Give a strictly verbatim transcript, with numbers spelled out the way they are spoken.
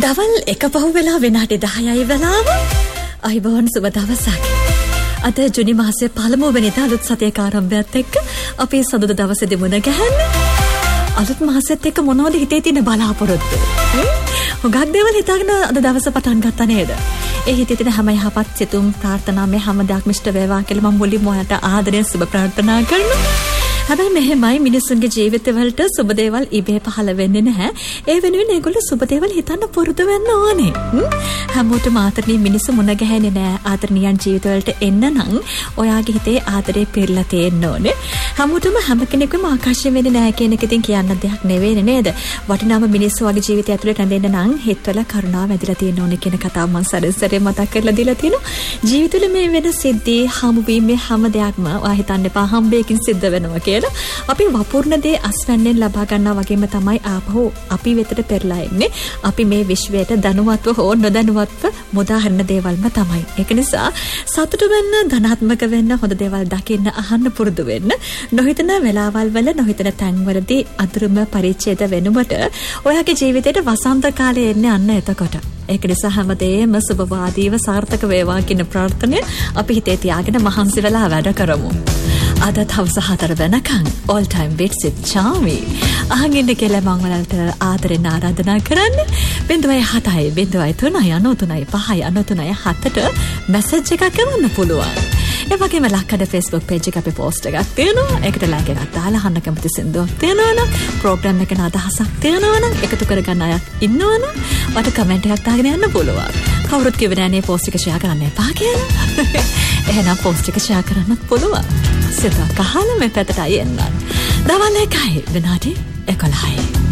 දවල් එක පහු වෙලා විනාඩි දහයයි වෙලාව. අයිබෝන් සුබ දවසක්. අද ජුනි මාසයේ පළමු වෙනිදා අලුත් සතියක ආරම්භයත් එක්ක අපි සඳුදා දවසේදී මුණ ගැහෙන්නේ. අලුත් මාසෙත් එක්ක මොනවද හිතේ තියෙන බලාපොරොත්තු? හුඟක් දේවල් හිතාගෙන අද දවස පටන් ගත්තා නේද? ඒ හිතේ තියෙන හැම යහපත් සිතුම් ප්‍රාර්ථනා මේ හැම දෙයක් මිෂ්ට වේවා කියලා මම මුලින්ම ඔයාලට ආදරයෙන් සුබ ප්‍රාර්ථනා කරනවා. හැබැයි මෙහෙමයි මිනිස්සුන්ගේ ජීවිතවලට සුබ දේවල් ඉබේ පහළ වෙන්නේ නැහැ. ඒ වෙනුවෙන් ඒගොල්ලෝ සුබ දේවල් හිතන්න පුරුදු වෙන්න ඕනේ. හැමෝටම ආදරණීය මිනිස්සු මුණ ගැහෙන්නේ නැහැ. ආදරණීයන් ජීවිතවලට එන්න නම් ඔයාගේ හිතේ ආදරේ පිරලා තියෙන්න ඕනේ. හැමෝටම හැම කෙනෙකුම ආකර්ෂණය වෙන්නේ නැහැ කියන එක ඉතින් කියන්න දෙයක් නෙවෙයි නේද? වටිනාම මිනිස්සු වගේ ජීවිතය ඇතුළේ රැඳෙන්න නම් හිතවල කරුණාව ඇදලා තියෙන්න ඕනේ කියන කතාව මම සැරෙන් සැරේ මතක් කරලා දීලා තියෙනවා. ජීවිතවල මේ වෙන සිද්ධි හමු වීමේ හැම දෙයක්ම ඔයා හිතන්න එපා හම්බේකින් සිද්ධ වෙනවා කියලා. අපි වපුර්ණ දේ අස්වැන්නෙන් ලබා ගන්නවා වගේම තමයි ආපහු අපි වෙතට පෙරලා එන්නේ. අපි මේ විශ්වයට දැනුවත්ව හෝ නොදැනුවත්ව මුදාහරින දේවල්ම තමයි. ඒක නිසා සතුටු වෙන්න, ධනාත්මක වෙන්න, හොඳ දේවල් දකින්න, අහන්න පුරුදු වෙන්න. නොහිතන වෙලාවල් වල නොහිතන තැන්වලදී අතුරුම පරිච්ඡේද වෙනුවට ඔයාගේ ජීවිතේට වසන්ත කාලය එන්නේ අන්න එතකොට. ඒක නිසා හැමදේම සුබවාදීව සාර්ථක වේවා කියන ප්‍රාර්ථනාව අපි හිතේ තියාගෙන මහන්සි වෙලා වැඩ කරමු. අද හවස හතර වෙනකන් all time beats with Charmy. අහගෙන කියලා මම ඔයාලට ආදරෙන් ආරාධනා කරන්නේ බිංදුවයි හතයි බිංදුවයි තුනයි අනූ තුනයි පහයි අනූ තුනයි හතට මැසේජ් එකක් එවන්න පුළුවන්. ඒ වගේම ලක්කඩ Facebook page එක අපි post එකක් තියෙනවා. ඒකට like එකක් දාලා අහන්න කැමති සින්දුවක් තියෙනවා නම් program එකේ අදහසක් තියෙනවා නම් එකතු කරගන්න අය ඉන්නවා නම් ඔයාලට comment එකක් දාගෙන යන්න පුළුවන්. කවුරුත් කිව්වේ නෑනේ post එක share කරන්න එපා කියලා. එහෙනම් post එක share කරන්නත් පුළුවන්. සිත කහල මේ පැත්තට එන්න. දවල් එකයි විනාඩි එකොළහයි.